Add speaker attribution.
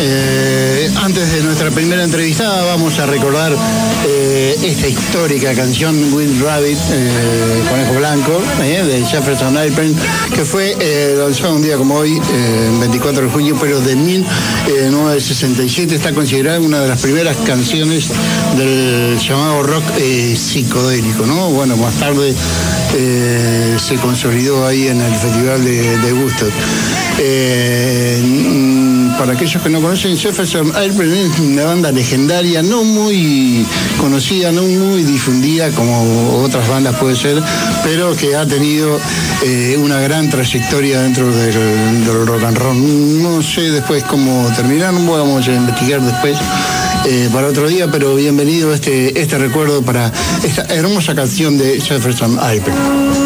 Speaker 1: Antes de nuestra primera entrevistada vamos a recordar esta histórica canción Wild Rabbit, Conejo Blanco, de Jefferson Airplane, que fue lanzada un día como hoy, 24 de junio, pero de 1967. Está considerada una de las primeras canciones del llamado rock psicodélico, ¿no? Bueno, más tarde se consolidó ahí en el Festival de Woodstock. Para aquellos que no conocen, Jefferson Airplane es una banda legendaria, no muy conocida, no muy difundida como otras bandas puede ser, pero que ha tenido una gran trayectoria dentro del rock and roll. No sé después cómo terminaron, vamos a investigar después para otro día, pero bienvenido este recuerdo para esta hermosa canción de Jefferson Airplane.